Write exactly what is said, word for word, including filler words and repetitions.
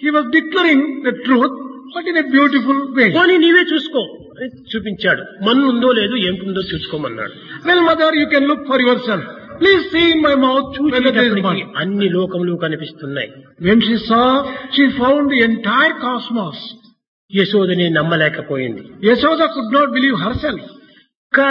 He was declaring the truth, but in a beautiful way. పోనీ నీవే చూసుకో అని చూపించాడు. మన్ను ఉందో లేదో ఏముందో చూసుకోమన్నాడు. Well, mother, you can look for yourself. Please see in my mouth whether there is చూసేటప్పటికి money. అన్ని లోకములు కనిపిస్తున్నాయి. When she saw, she found the entire cosmos. యశోదని నమ్మలేకపోయింది. Yashoda could not believe herself.